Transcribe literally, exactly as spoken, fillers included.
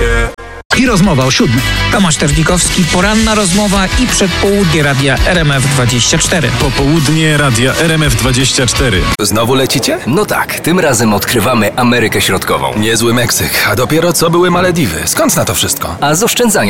I rozmowa o siódmej. Tomasz Terlikowski, poranna rozmowa i przedpołudnie Radia R M F dwadzieścia cztery. Popołudnie Radia R M F dwadzieścia cztery. Znowu lecicie? No tak, tym razem odkrywamy Amerykę Środkową. Niezły Meksyk, a dopiero co były Malediwy. Skąd na to wszystko? A z oszczędzania